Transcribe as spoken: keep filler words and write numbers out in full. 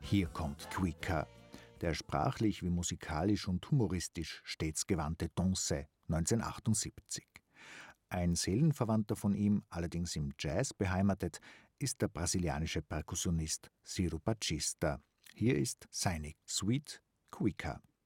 Hier kommt Cuica, der sprachlich wie musikalisch und humoristisch stets gewandte Doncey, neunzehnhundertachtundsiebzig. Ein Seelenverwandter von ihm, allerdings im Jazz beheimatet, ist der brasilianische Perkussionist Ciro Batista. Hier ist seine Suite Cuica.